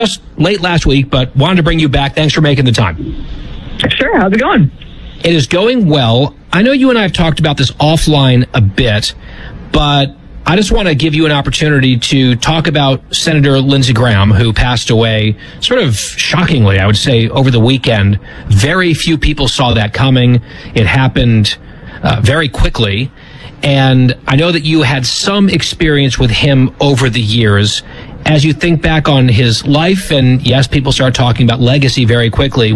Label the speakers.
Speaker 1: late last week, but wanted to bring you back. Thanks for making the time.
Speaker 2: Sure. How's it going?
Speaker 1: It is going well. I know you and I have talked about this offline a bit, but I just want to give you an opportunity to talk about Senator Lindsey Graham, who passed away sort of shockingly, I would say, over the weekend. Very few people saw that coming. It happened very quickly. And I know that you had some experience with him over the years. As you think back on his life, and yes, people start talking about legacy very quickly,